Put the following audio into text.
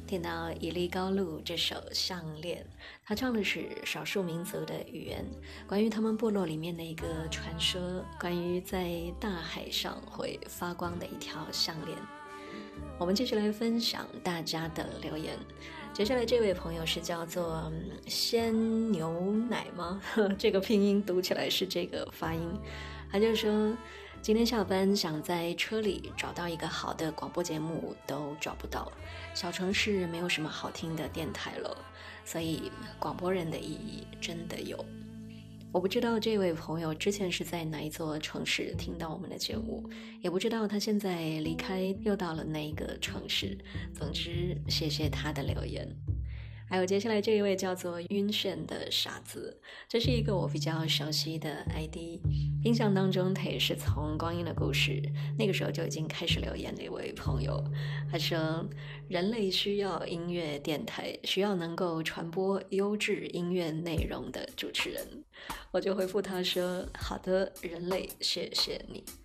听到伊利高路这首《项链》，他唱的是少数民族的语言，关于他们部落里面的一个传说，关于在大海上会发光的一条项链。我们继续来分享大家的留言。接下来这位朋友是叫做鲜牛奶吗？这个拼音读起来是这个发音。他就说今天下班想在车里找到一个好的广播节目都找不到，小城市没有什么好听的电台了，所以广播人的意义真的有。我不知道这位朋友之前是在哪一座城市听到我们的节目，也不知道他现在离开又到了哪一个城市，总之谢谢他的留言。还有接下来这一位叫做晕眩的傻子，这是一个我比较熟悉的 ID， 印象当中他也是从光阴的故事那个时候就已经开始留言的一位朋友。他说人类需要音乐电台，需要能够传播优质音乐内容的主持人。我就回复他说好的人类，谢谢你。